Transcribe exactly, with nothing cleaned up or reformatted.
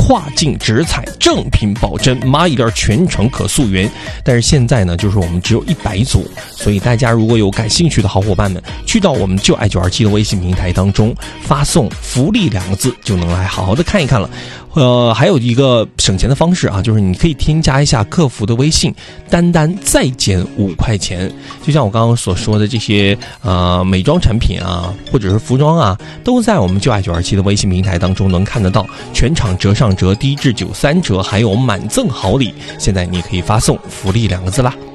跨境直采，正品保真，蚂蚁链全程可溯源。但是现在呢，就是我们只有一百组，所以大家如果有感兴趣的好伙伴们，去到我们就爱九二七的微信平台当中，发送福利两个字，就能来好好的看一看了。呃，还有一个省钱的方式啊，就是你可以添加一下客服的微信，单单再减五块钱。就像我刚刚所说的这些呃美妆产品啊，或者是服装啊，都在我们就爱九二七的微信平台当中能看得到，全场折上折，低至九三折，还有满赠好礼。现在你可以发送福利两个字啦。